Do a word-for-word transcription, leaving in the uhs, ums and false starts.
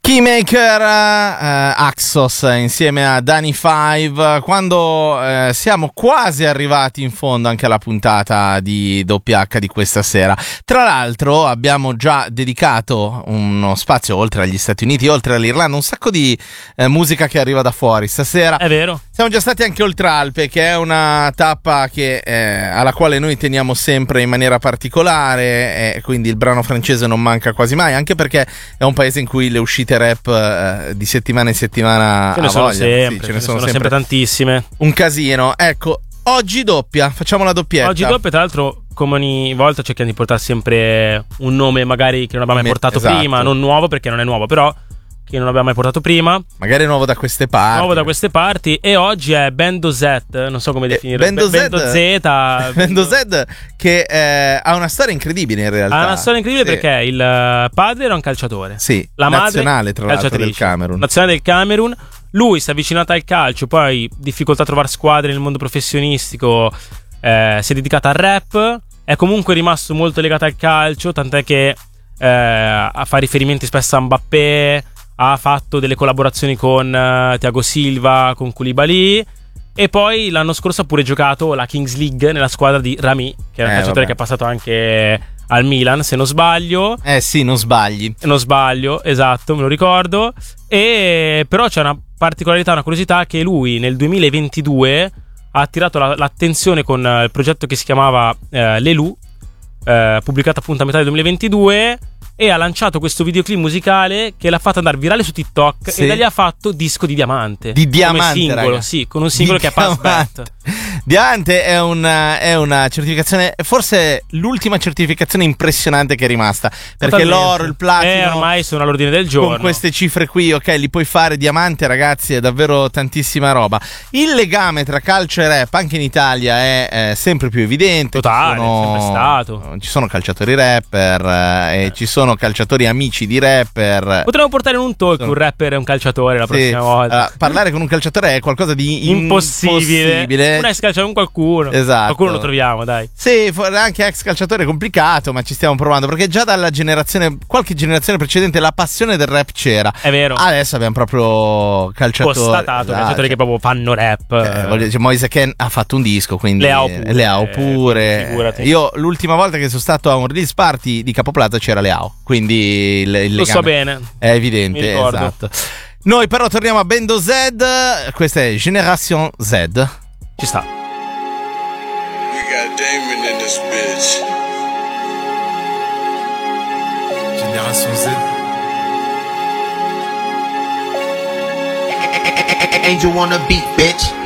Keymaker, eh, Axos insieme a Danny Five, quando eh, siamo quasi arrivati in fondo anche alla puntata di W H di questa sera. Tra l'altro abbiamo già dedicato uno spazio oltre agli Stati Uniti, oltre all'Irlanda, un sacco di eh, musica che arriva da fuori stasera. È vero. Siamo già stati anche oltre Alpe, che è una tappa che, eh, alla quale noi teniamo sempre in maniera particolare, e quindi il brano francese non manca quasi mai, anche perché è un paese in cui le uscite rap eh, di settimana in settimana ce ne a sono voglia. sempre, sì, ce ce ne sono, sono sempre, sempre tantissime. Un casino. Ecco, oggi doppia, facciamo la doppietta. Oggi doppia, tra l'altro, come ogni volta cerchiamo di portare sempre un nome magari che non abbiamo mai portato esatto. prima, non nuovo perché non è nuovo, però che non abbiamo mai portato prima, magari nuovo da queste parti. Nuovo da queste parti. E oggi è Bendo Z, non so come definirlo. Eh, Bendo Z, Bendo Z, Bendo Z che eh, ha una storia incredibile in realtà. Ha una storia incredibile, sì, perché il padre era un calciatore. Sì, la nazionale madre, tra l'altro del Camerun. Nazionale del Camerun. Lui si è avvicinato al calcio, poi difficoltà a trovare squadre nel mondo professionistico, eh, si è dedicato al rap, è comunque rimasto molto legato al calcio, tant'è che eh, fa riferimenti spesso a Mbappé, ha fatto delle collaborazioni con uh, Thiago Silva, con Koulibaly, e poi l'anno scorso ha pure giocato la Kings League nella squadra di Rami, che è un eh, calciatore vabbè. che è passato anche al Milan, se non sbaglio. Eh sì, non sbagli. Non sbaglio, esatto, me lo ricordo. E però c'è una particolarità, una curiosità, che lui nel duemilaventidue ha attirato la, l'attenzione con uh, il progetto che si chiamava uh, Lelou, uh, pubblicato appunto a metà del duemilaventidue, e ha lanciato questo videoclip musicale che l'ha fatto andare virale su TikTok, sì, e da lì ha fatto disco di diamante. Di diamante, come singolo, raga. Sì, con un singolo di che diamante. è Pass Bet. Diamante è una, è una certificazione, forse l'ultima certificazione impressionante che è rimasta, perché Totalmente. l'oro, il platino, eh, ormai sono all'ordine del giorno. Con queste cifre qui, ok, li puoi fare. Diamante, ragazzi, è davvero tantissima roba. Il legame tra calcio e rap anche in Italia è, è sempre più evidente. Totale, ci sono, sempre stato. Ci sono calciatori rapper eh, e ci sono calciatori amici di rapper. Potremmo portare in un talk sono... un rapper e un calciatore la sì. prossima volta. Uh, parlare con un calciatore è qualcosa di impossibile. impossibile. Un ex calciatore con qualcuno. Esatto. Qualcuno lo troviamo, dai. Sì, anche ex calciatore è complicato, ma ci stiamo provando, perché già dalla generazione, qualche generazione precedente, la passione del rap c'era. È vero. Adesso abbiamo proprio calciatori. Constatato, esatto, calciatori che proprio fanno rap. Eh, voglio dire, Moise Ken ha fatto un disco, quindi Leao pure. Leao pure. Figurati. Io l'ultima volta che sono stato a un release party di Capoplaza c'era Leao, quindi il, il legame lo so bene. è evidente. Mi ricordo. Esatto. Noi però torniamo a Bendo Z. Questa è Generation Z. Ci sta. We got Damon in this bitch. Génération Z. Angel on the beat, bitch.